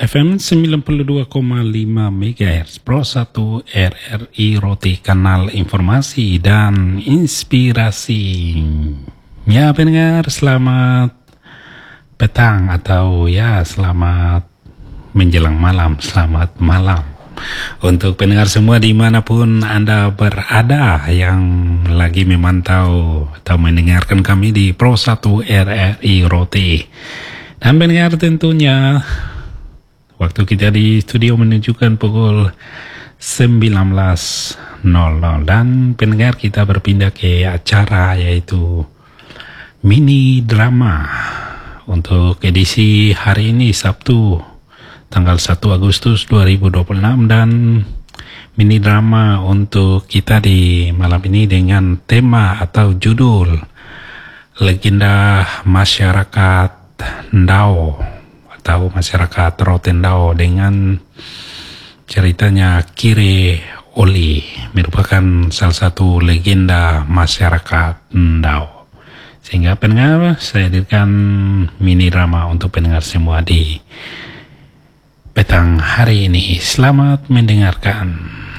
FM 92,5 MHz Pro 1 RRI Roti, kanal informasi dan inspirasi. Ya pendengar, selamat petang atau ya selamat menjelang malam, selamat malam untuk pendengar semua dimanapun Anda berada yang lagi memantau atau mendengarkan kami di Pro 1 RRI Roti. Dan pendengar, tentunya waktu kita di studio menunjukkan pukul 19.00 dan pendengar, kita berpindah ke acara yaitu mini drama untuk edisi hari ini Sabtu tanggal 1 Agustus 2026, dan mini drama untuk kita di malam ini dengan tema atau judul Legenda Masyarakat Ndao atau Masyarakat Rotendao, dengan ceritanya Kire Oli, merupakan salah satu legenda masyarakat Ndao. Sehingga pendengar, saya hadirkan mini drama untuk pendengar semua di petang hari ini. Selamat mendengarkan.